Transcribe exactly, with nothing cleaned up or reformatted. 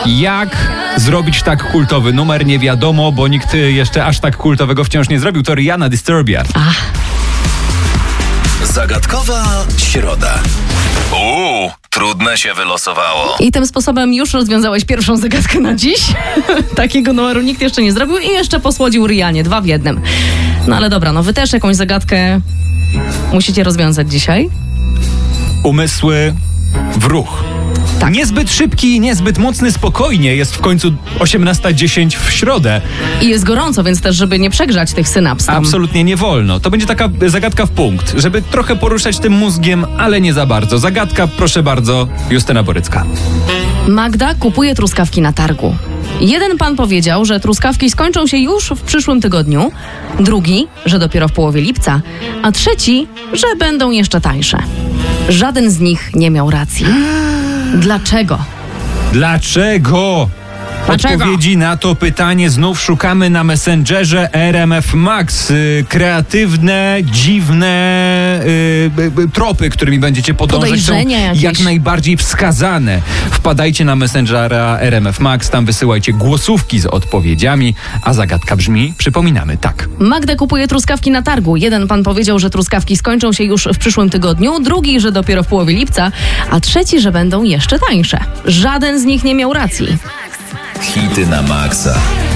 Jak zrobić tak kultowy numer? Nie wiadomo, bo nikt jeszcze aż tak kultowego wciąż nie zrobił. To Rihanna, Disturbia. Ach. Zagadkowa środa. Uuu, trudne się wylosowało. I tym sposobem już rozwiązałeś pierwszą zagadkę na dziś. Takiego numeru nikt jeszcze nie zrobił i jeszcze posłodził Rihannie. Dwa w jednym. No ale dobra, no wy też jakąś zagadkę musicie rozwiązać dzisiaj. Umysły w ruch. Tak. Niezbyt szybki, niezbyt mocny, spokojnie. Jest w końcu osiemnasta dziesięć w środę. I jest gorąco, więc też, żeby nie przegrzać tych synaps tam. Absolutnie nie wolno. To będzie taka zagadka w punkt, żeby trochę poruszać tym mózgiem, ale nie za bardzo. Zagadka, proszę bardzo, Justyna Borycka. Magda kupuje truskawki na targu. Jeden pan powiedział, że truskawki skończą się już w przyszłym tygodniu, drugi, że dopiero w połowie lipca, a trzeci, że będą jeszcze tańsze. Żaden z nich nie miał racji. Dlaczego? Dlaczego? Dlaczego? Odpowiedzi na to pytanie znów szukamy na Messengerze R M F Max. Yy, kreatywne, dziwne yy, yy, tropy, którymi będziecie podążać, są Podejrzenia jakieś. jak najbardziej wskazane. Wpadajcie na Messengera R M F Max, tam wysyłajcie głosówki z odpowiedziami, a zagadka brzmi, przypominamy, tak. Magda kupuje truskawki na targu. Jeden pan powiedział, że truskawki skończą się już w przyszłym tygodniu, drugi, że dopiero w połowie lipca, a trzeci, że będą jeszcze tańsze. Żaden z nich nie miał racji. Hity na maksa.